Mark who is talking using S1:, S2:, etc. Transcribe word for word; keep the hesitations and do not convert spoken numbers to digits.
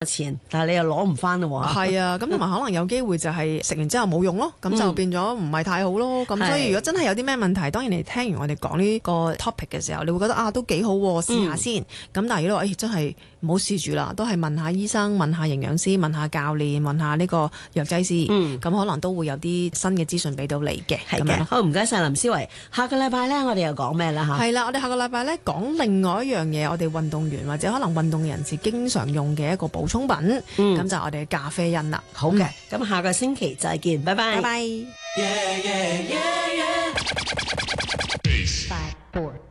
S1: 錢，但係你又攞唔翻咯喎。
S2: 係啊，咁同埋可能有機會就係食完之後冇用咯，咁就變咗唔係太好咯。咁、嗯、所以如果真係有啲咩問題，當然你聽完我哋講呢個 topic 嘅時候，你會覺得啊都幾好，試下先。咁、嗯、但係如果誒、哎、真係唔好試住啦，都係問下醫生、問下營養師、問下教練、問下呢個藥劑師，咁、嗯、可能都會有啲新嘅資訊俾到你嘅。
S1: 係嘅，好唔該晒林思維。下個禮拜咧，我哋又講咩啦嚇？係
S2: 啦，我哋下個禮拜咧講另外一樣嘢，我哋運動員或者可能運動人士經常用嘅一個補充品，咁、嗯、就係我哋嘅咖啡因啦。
S1: 好嘅，咁、嗯、下個星期再見，拜拜。
S2: 拜拜。
S1: Yeah, yeah, yeah, yeah. Five, four.